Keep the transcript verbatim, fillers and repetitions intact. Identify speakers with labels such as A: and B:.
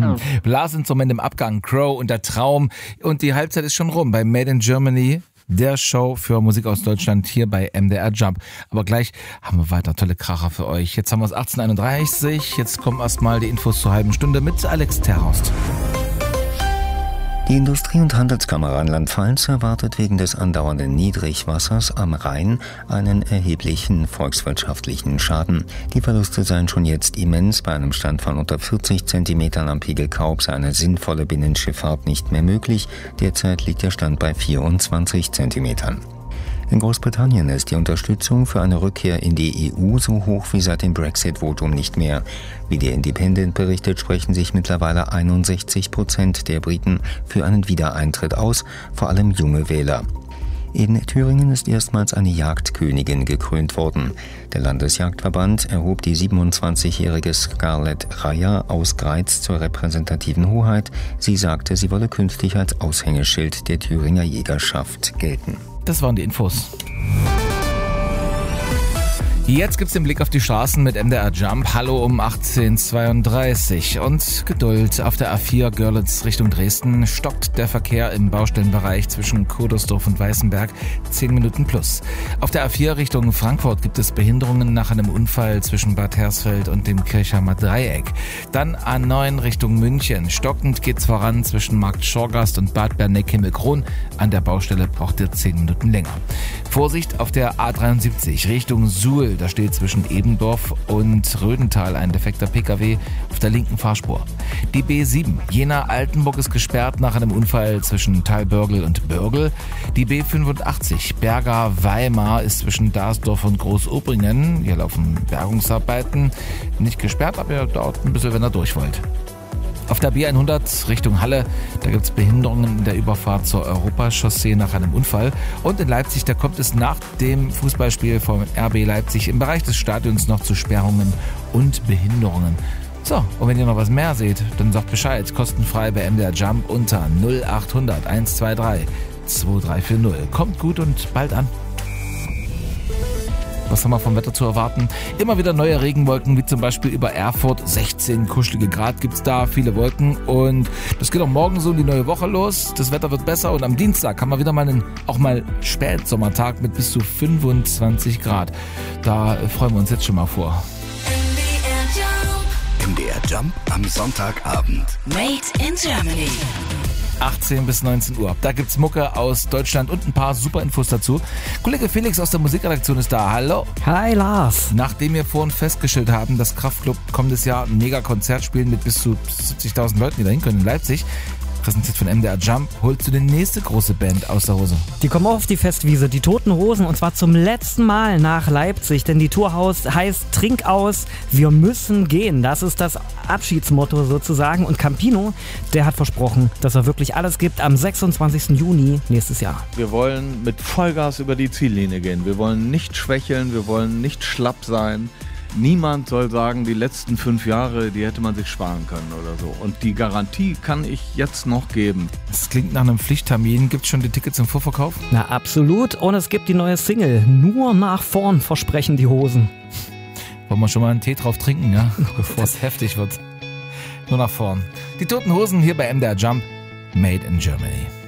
A: Hm. Blasinstrument im Abgang, Crow und der Traum. Und die Halbzeit ist schon rum bei Made in Germany, der Show für Musik aus Deutschland hier bei M D R Jump. Aber gleich haben wir weiter tolle Kracher für euch. Jetzt haben wir es achtzehn Uhr einunddreißig. Jetzt kommen erstmal die Infos zur halben Stunde mit Alex Terhorst.
B: Die Industrie- und Handelskammer Rheinland-Pfalz erwartet wegen des andauernden Niedrigwassers am Rhein einen erheblichen volkswirtschaftlichen Schaden. Die Verluste seien schon jetzt immens. Bei einem Stand von unter vierzig Zentimetern am Pegel Kaub sei eine sinnvolle Binnenschifffahrt nicht mehr möglich. Derzeit liegt der Stand bei vierundzwanzig Zentimetern. In Großbritannien ist die Unterstützung für eine Rückkehr in die E U so hoch wie seit dem Brexit-Votum nicht mehr. Wie der Independent berichtet, sprechen sich mittlerweile einundsechzig Prozent der Briten für einen Wiedereintritt aus, vor allem junge Wähler. In Thüringen ist erstmals eine Jagdkönigin gekrönt worden. Der Landesjagdverband erhob die siebenundzwanzigjährige Scarlett Reyer aus Greiz zur repräsentativen Hoheit. Sie sagte, sie wolle künftig als Aushängeschild der Thüringer Jägerschaft gelten.
A: Das waren die Infos. Jetzt gibt's den Blick auf die Straßen mit M D R Jump. Hallo um achtzehn Uhr zweiunddreißig. Und Geduld. Auf der A vier Görlitz Richtung Dresden stockt der Verkehr im Baustellenbereich zwischen Kudersdorf und Weißenberg zehn Minuten plus. Auf der A vier Richtung Frankfurt gibt es Behinderungen nach einem Unfall zwischen Bad Hersfeld und dem Kirchheimer Dreieck. Dann A neun Richtung München. Stockend geht's voran zwischen Markt Schorgast und Bad Berneck-Himmelkron. An der Baustelle braucht ihr zehn Minuten länger. Vorsicht auf der A dreiundsiebzig Richtung Suhl. Da steht zwischen Ebendorf und Rödental ein defekter Pkw auf der linken Fahrspur. Die B sieben Jena-Altenburg ist gesperrt nach einem Unfall zwischen Thalbörgl und Börgl. Die B fünfundachtzig Berger-Weimar ist zwischen Darsdorf und Großobringen. Hier laufen Bergungsarbeiten. Nicht gesperrt, aber ihr dauert ein bisschen, wenn ihr durch wollt. Auf der B hundert Richtung Halle, da gibt es Behinderungen in der Überfahrt zur Europachaussee nach einem Unfall. Und in Leipzig, da kommt es nach dem Fußballspiel vom R B Leipzig im Bereich des Stadions noch zu Sperrungen und Behinderungen. So, und wenn ihr noch was mehr seht, dann sagt Bescheid. Kostenfrei bei M D R Jump unter null acht hundert eins zwei drei zwei drei vier null. Kommt gut und bald an. Was haben wir vom Wetter zu erwarten? Immer wieder neue Regenwolken, wie zum Beispiel über Erfurt. sechzehn kuschelige Grad gibt's da, viele Wolken. Und das geht auch morgen so in die neue Woche los. Das Wetter wird besser und am Dienstag haben wir wieder mal einen, auch mal Spätsommertag mit bis zu fünfundzwanzig Grad. Da freuen wir uns jetzt schon mal vor.
C: M D R Jump am Sonntagabend.
D: Made in Germany.
A: achtzehn bis neunzehn Uhr. Da gibt's Mucke aus Deutschland und ein paar super Infos dazu. Kollege Felix aus der Musikredaktion ist da. Hallo.
E: Hi Lars.
A: Nachdem wir vorhin festgestellt haben, dass Kraftklub kommendes Jahr ein Mega-Konzert spielen mit bis zu siebzigtausend Leuten, die da hin können in Leipzig, präsentiert von M D R Jump, holst du die nächste große Band aus der Hose.
E: Die kommen auf die Festwiese, die Toten Hosen, und zwar zum letzten Mal nach Leipzig, denn die Tour heißt Trink aus, wir müssen gehen. Das ist das Abschiedsmotto sozusagen, und Campino, der hat versprochen, dass er wirklich alles gibt am sechsundzwanzigsten Juni nächstes Jahr.
F: Wir wollen mit Vollgas über die Ziellinie gehen. Wir wollen nicht schwächeln, wir wollen nicht schlapp sein. Niemand soll sagen, die letzten fünf Jahre, die hätte man sich sparen können oder so. Und die Garantie kann ich jetzt noch geben.
A: Das klingt nach einem Pflichttermin. Gibt es schon die Tickets im Vorverkauf?
E: Na absolut. Und es gibt die neue Single. Nur nach vorn versprechen die Hosen.
A: Wollen wir schon mal einen Tee drauf trinken, ja? Bevor es heftig wird. Nur nach vorn. Die Toten Hosen hier bei M D R Jump. Made in Germany.